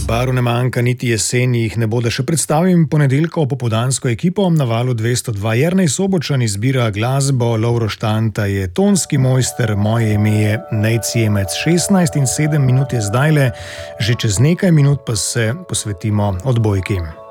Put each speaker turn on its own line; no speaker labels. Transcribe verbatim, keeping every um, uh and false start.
Baru ne manjka niti jeseni, jih ne bo, da še predstavim ponedeljko popoldansko ekipo. Na Valu dvesto dva Jernej Sobočan izbira glasbo, Lovro Štanta je tonski mojster, moje ime je Nejc Jemec. šestnajst in sedem minut je zdajle, že čez nekaj minut pa se posvetimo odbojki.